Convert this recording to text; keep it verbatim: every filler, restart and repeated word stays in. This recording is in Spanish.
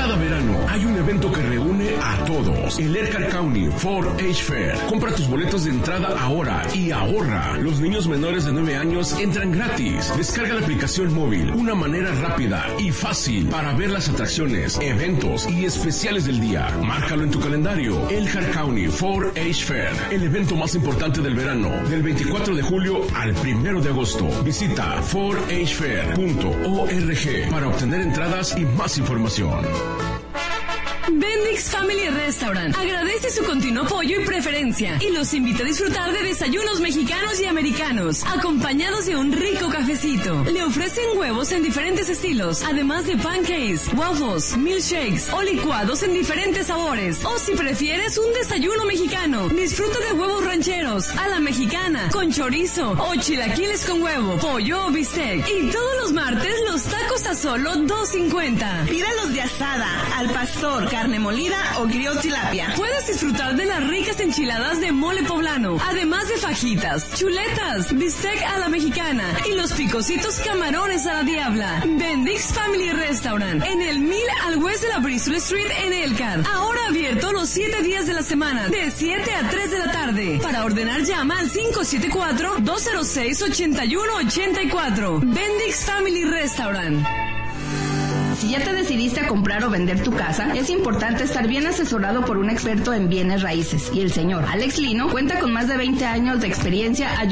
Cada verano hay un evento que reúne a todos. El Elkhart County Ford Age Fair. Compra tus boletos de entrada ahora y ahorra. Los niños menores de nueve años entran gratis. Descarga la aplicación móvil. Una manera rápida y fácil para ver las atracciones, eventos y especiales del día. Márcalo en tu calendario. Elkhart County Ford Age Fair. El evento más importante del verano. Del veinticuatro de julio al primero de agosto. Visita ford age fair punto org para obtener entradas y más información. Bendix Family Restaurant agradece su continuo apoyo y preferencia y los invita a disfrutar de desayunos mexicanos y americanos, acompañados de un rico cafecito. Le ofrecen huevos en diferentes estilos, además de pancakes, waffles, milkshakes o licuados en diferentes sabores. O si prefieres un desayuno mexicano, disfruta de huevos rancheros, a la mexicana, con chorizo o chilaquiles con huevo, pollo o bistec. Y todos los martes los tacos a solo dos cincuenta. Pídalos de asada, al pastor, carne molida o griot tilapia. Puedes disfrutar de las ricas enchiladas de mole poblano, además de fajitas, chuletas, bistec a la mexicana y los picositos camarones a la diabla. Bendix Family Restaurant, en el mil al west de la Bristol Street en Elkhart. Ahora abierto los siete días de la semana, de siete a tres de la tarde. Para ordenar llama al cinco siete cuatro, dos cero seis, ocho uno ocho cuatro. Bendix Family Restaurant. Si ya te decidiste a comprar o vender tu casa, es importante estar bien asesorado por un experto en bienes raíces. Y el señor Alex Lino cuenta con más de veinte años de experiencia ayudando